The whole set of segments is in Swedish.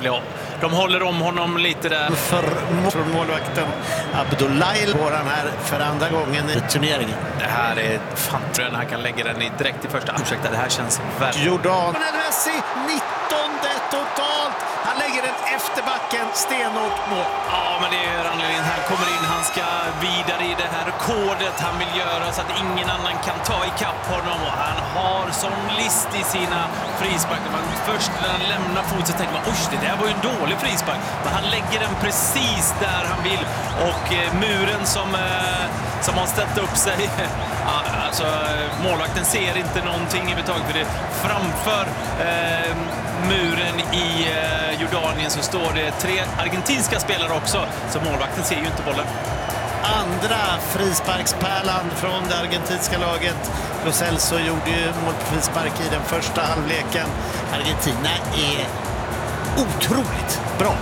bli av. De håller om honom lite där. Från målvakten Abdullahi går han här för andra gången i turneringen. Det här är fantrön. Han kan lägga den direkt i första. Ursäkta, det här känns verkligen. Jordan Messi, 19:e totalt. Han lägger den efter backen, stenhårt mål. Ja, men det är anledningen. Han kommer in, han ska vidare i det här rekordet han vill göra så att ingen annan kan ta ikapp honom. Och han har som list i sina frisparkar. Först när han lämnar fot så tänker man, oj, det där var ju en dålig frispark. Men han lägger den precis där han vill. Och muren som har ställt upp sig, alltså målvakten ser inte någonting i betag för det. Framför muren i Jordanien så står det 3 argentinska spelare också, så målvakten ser ju inte bollen. Andra frisparkspärlan från det argentinska laget. Lo Celso gjorde ju målfrispark i den första halvleken. Argentina är otroligt bra.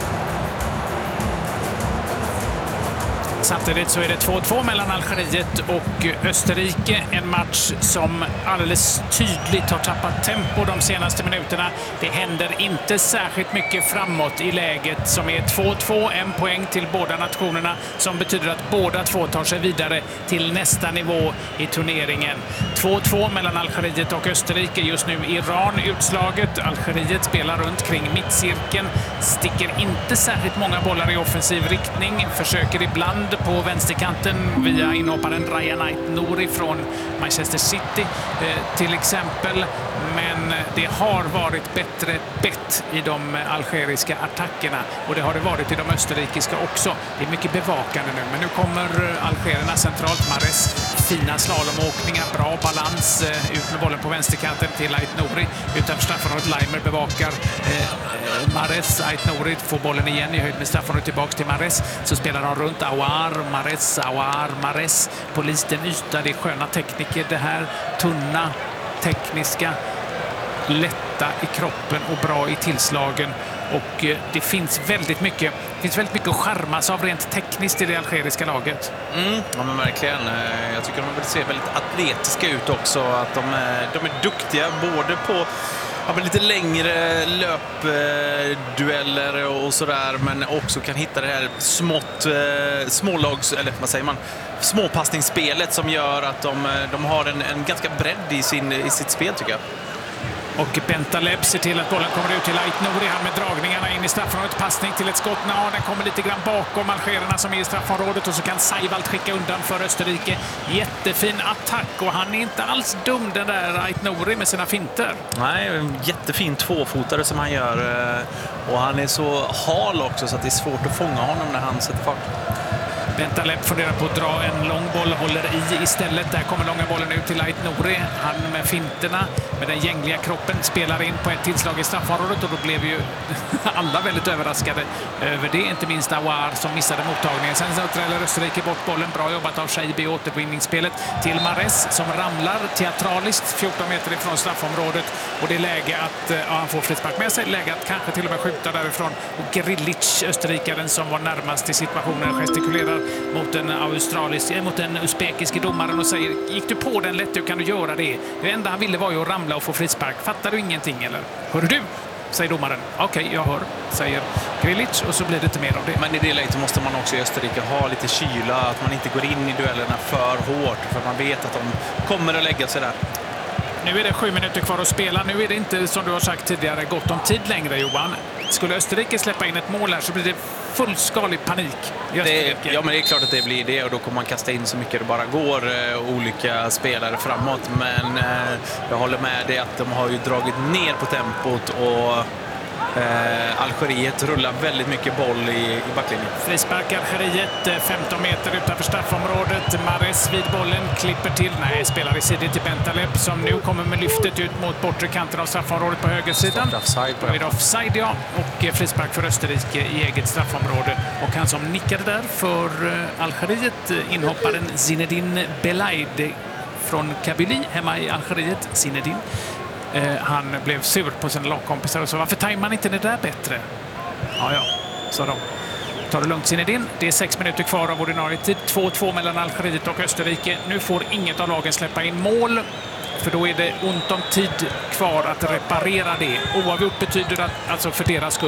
Samtidigt så är det 2-2 mellan Algeriet och Österrike. En match som alldeles tydligt har tappat tempo de senaste minuterna. Det händer inte särskilt mycket framåt i läget som är 2-2. En poäng till båda nationerna som betyder att båda två tar sig vidare till nästa nivå i turneringen. 2-2 mellan Algeriet och Österrike. Just nu Iran utslaget. Algeriet spelar runt kring mittcirkeln. Sticker inte särskilt många bollar i offensiv riktning. Försöker ibland på vänsterkanten via inhopparen Ryan Ait-Nouri från Manchester City till exempel. Men det har varit bättre bett i de algeriska attackerna och det har det varit i de österrikiska också. Det är mycket bevakande nu, men nu kommer algerierna centralt. Mahrez fina slalomåkningar, bra balans ut med bollen på vänsterkanten till Ait-Nouri. Utanför straffområdet Leimer bevakar Mahrez. Ait-Nouri får bollen igen i höjd med straffområdet tillbaks till Mahrez. Så spelar de runt Aouar, Mahrez på liten yta. Det är sköna tekniker det här. Tunna, tekniska, lätta i kroppen och bra i tillslagen. Och det finns väldigt mycket att charmas av rent tekniskt i det algeriska laget. Ja, men verkligen. Jag tycker de ser väldigt atletiska ut också. Att de är duktiga både på lite längre löpdueller och sådär, men också kan hitta det här smålags, eller vad säger man, småpassningsspelet som gör att de har en ganska bredd i sitt spel, tycker jag. Och Bentaleb ser till att bollen kommer ut till Ait-Nouri. Han med dragningarna in i straffområdet. Passning till ett skott. Den kommer lite grann bakom algerierna som är i straffområdet. Och så kan Seiwald skicka undan för Österrike. Jättefin attack. Och han är inte alls dum, den där Ait-Nouri med sina finter. Nej, en jättefin tvåfotare som han gör. Och han är så hal också så att det är svårt att fånga honom när han sätter fart. Bentaleb funderar på att dra en lång boll, håller i istället. Där kommer långa bollen ut till Ait-Nouri. Han med finterna, med den gängliga kroppen, spelar in på ett tillslag i straffområdet och då blev ju alla väldigt överraskade över det. Inte minst Aouar som missade mottagningen. Sen så träller Österrike bort bollen. Bra jobbat av Shaibi i återvinningsspelet till Mahrez som ramlar teatraliskt 14 meter ifrån straffområdet. Och det är läge att han får frispark med sig. Läge att kanske till och med skjuta därifrån. Och Grilic, österrikaren som var närmast i situationen, gestikulerar mot den uzbekiske domaren och säger: gick du på den lätt, kan du göra det. Det enda han ville var ju att ramla och få frispark. Fattar du ingenting eller? Hör du? Säger domaren. Okej, jag hör, säger Grilic, och så blir det inte mer av det. Men i det läget måste man också i Österrike ha lite kyla, att man inte går in i duellerna för hårt, för man vet att de kommer att lägga sig där. Nu är det 7 minuter kvar att spela. Nu är det inte, som du har sagt tidigare, gott om tid längre, Johan. Skulle Österrike släppa in ett mål här så blir det fullskalig panik. Ja, men det är klart att det blir det, och då kommer man kasta in så mycket det bara går olika spelare framåt. Men jag håller med dig att de har ju dragit ner på tempot och Algeriet rullar väldigt mycket boll i backlinjen. Frispark Algeriet 15 meter utanför straffområdet. Mahrez vid bollen klipper till. Nej, spelar i sidan till Bentaleb som nu kommer med lyftet ut mot bortre kanten av straffområdet på högersidan. Då är det offside, ja. Och frispark för Österrike i eget straffområde. Och han som nickade där för Algeriet, inhopparen Zinedine Belaid från Kabylie hemma i Algeriet. Zinedine. Han blev sur på sina lagkompisar och så: varför tajmar man inte det där bättre? Ja, sa de. Ta det lugnt, Zinedine. Det är 6 minuter kvar av ordinarie tid. 2-2 mellan Algeriet och Österrike. Nu får inget av lagen släppa in mål, för då är det ont om tid kvar att reparera det. Oavgjort betyder att, alltså för deras skull,